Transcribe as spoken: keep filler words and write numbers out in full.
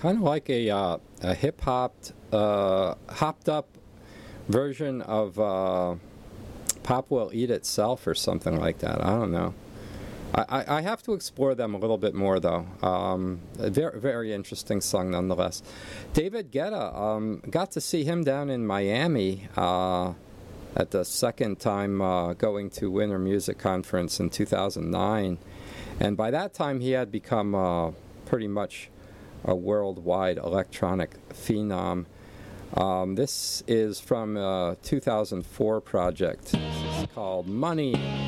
kind of like a, uh, a hip hop, uh, hopped up version of uh, Pop Will Eat Itself or something like that. I don't know. I, I have to explore them a little bit more, though. Um, a very, very interesting song, nonetheless. David Guetta, um, got to see him down in Miami uh, at the second time uh, going to Winter Music Conference in two thousand nine. And by that time, he had become uh, pretty much a worldwide electronic phenom. Um, this is from a two thousand four project. This is called Money.